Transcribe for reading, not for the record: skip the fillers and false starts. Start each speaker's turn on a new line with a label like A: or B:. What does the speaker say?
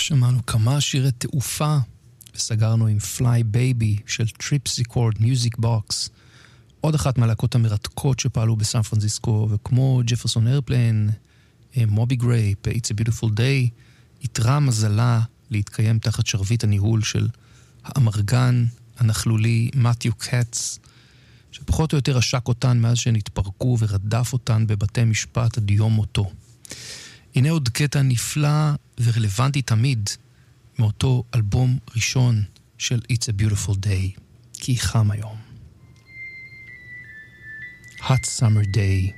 A: שמענו כמה שירי תעופה, וסגרנו עם Fly Baby של Tripsichord Music Box, עוד אחת מהלהקות המרתקות שפעלו בסן פרנסיסקו, וכמו ג'פרסון איירפליין, מובי גריי, It's a Beautiful Day, יתרה מזלה להתקיים תחת שרבית הניהול של האמרגן הנכלולי מתיו קאץ, שפחות או יותר השק אותן מאז שהן התפרקו ורדף אותן בבתי משפט עד יום מותו. הנה עוד קטע נפלא ורלוונטי תמיד מאותו אלבום ראשון של It's a Beautiful Day, כי חם היום. Hot Summer Day.